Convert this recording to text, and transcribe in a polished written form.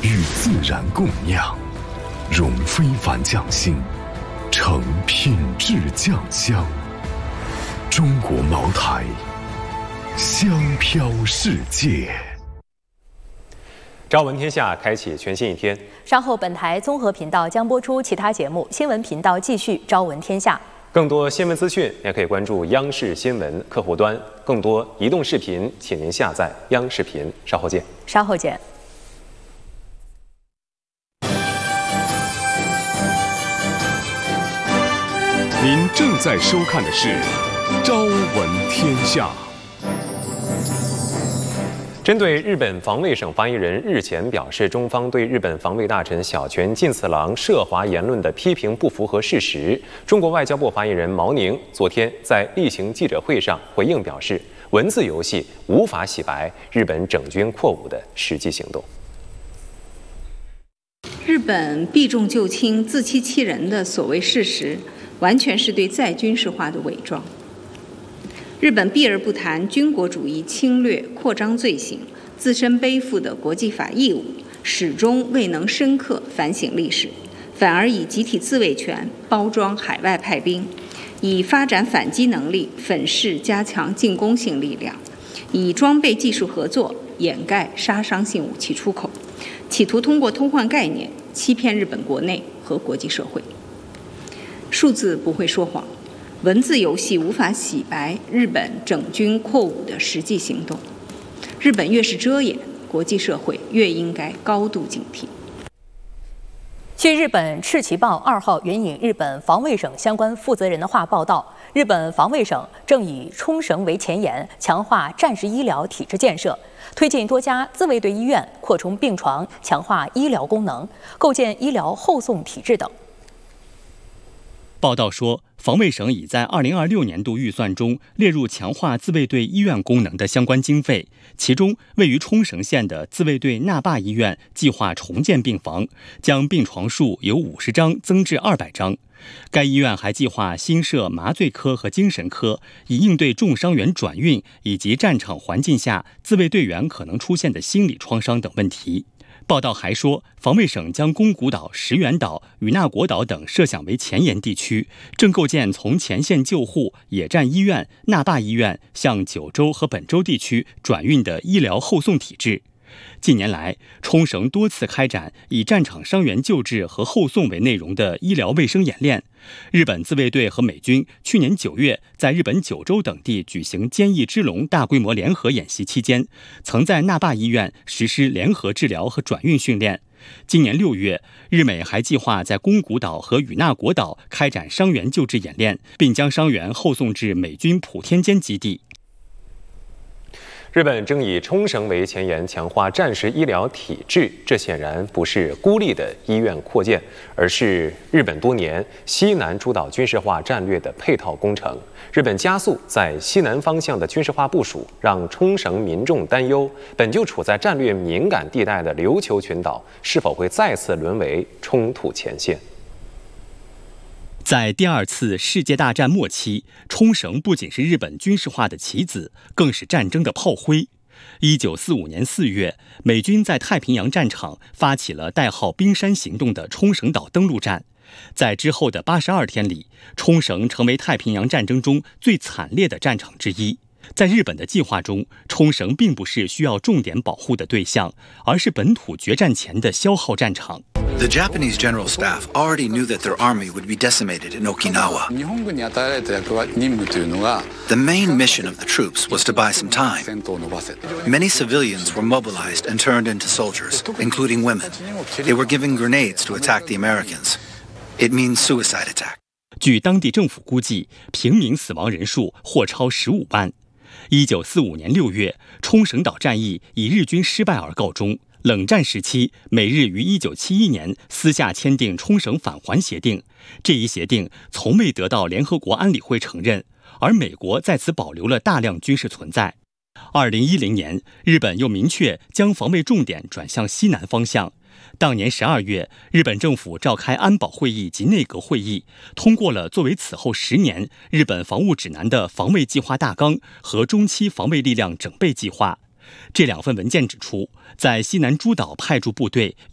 与自然共酿，融非凡匠心，成品质酱香。中国茅台，香飘世界。 朝闻天下，开启全新一天。 稍后本台综合频道将播出其他节目，新闻频道继续朝闻天下。 更多新闻资讯也可以关注央视新闻客户端。更多移动视频，请您下载央视频。稍后见。 稍后见。 您正在收看的是《朝闻天下》。 针对日本防卫省发言人日前表示，中方对日本防卫大臣小泉进次郎涉华言论的批评不符合事实，中国外交部发言人毛宁昨天在例行记者会上回应表示，文字游戏无法洗白日本整军扩武的实际行动。 日本避重就轻、自欺欺人的所谓事实，完全是对再军事化的伪装。日本避而不谈军国主义侵略扩张罪行，自身背负的国际法义务，始终未能深刻反省历史，反而以集体自卫权包装海外派兵，以发展反击能力粉饰加强进攻性力量，以装备技术合作掩盖杀伤性武器出口，企图通过偷换概念欺骗日本国内和国际社会。数字不会说谎，文字游戏无法洗白日本整军扩武的实际行动。日本越是遮掩，国际社会越应该高度警惕。 据日本赤旗报2号援引日本防卫省相关负责人的话报道，日本防卫省正以冲绳为前沿，强化战时医疗体制建设，推进多家自卫队医院扩充病床，强化医疗功能，构建医疗后送体制等。 报道说，防卫省已在2026年度预算中列入强化自卫队医院功能的相关经费，其中位于冲绳县的自卫队那霸医院计划重建病房，将病床数由50张增至200张。该医院还计划新设麻醉科和精神科，以应对重伤员转运以及战场环境下自卫队员可能出现的心理创伤等问题。报道还说，防卫省将宫古岛、石垣岛、与那国岛等设想为前沿地区，正构建从前线救护、野战医院、那霸医院向九州和本州地区转运的医疗后送体制。近年来，冲绳多次开展以战场伤员救治和后送为内容的医疗卫生演练。日本自卫队和美军去年9月在日本九州等地举行坚毅之龙大规模联合演习期间，曾在那霸医院实施联合治疗和转运训练。今年6月，日美还计划在宫古岛和与那国岛开展伤员救治演练，并将伤员后送至美军普天间基地。 日本正以冲绳为前沿强化战时医疗体制，这显然不是孤立的医院扩建，而是日本多年西南诸岛军事化战略的配套工程。日本加速在西南方向的军事化部署，让冲绳民众担忧，本就处在战略敏感地带的琉球群岛是否会再次沦为冲突前线。 在第2次世界大战末期，冲绳不仅是日本军事化的棋子，更是战争的炮灰。1945年4月，美军在太平洋战场发起了代号冰山行动的冲绳岛登陆战。在之后的82天里，冲绳成为太平洋战争中最惨烈的战场之一。在日本的计划中，冲绳并不是需要重点保护的对象，而是本土决战前的消耗战场。 The Japanese general staff already knew that their army would be decimated in Okinawa. The main mission of the troops was to buy some time. Many civilians were mobilized and turned into soldiers, including women. They were given grenades to attack the Americans. It means suicide attack. 据当地政府估计，平民死亡人数或超15万。1945年6月，冲绳岛战役以日军失败而告终。冷战时期，美日于1971年私下签订冲绳返还协定，这一协定从未得到联合国安理会承认，而美国在此保留了大量军事存在。2010年，日本又明确将防卫重点转向西南方向。当年12月，日本政府召开安保会议及内阁会议，通过了作为此后10年日本防务指南的防卫计划大纲和中期防卫力量整备计划。这2份文件指出，在西南诸岛派驻部队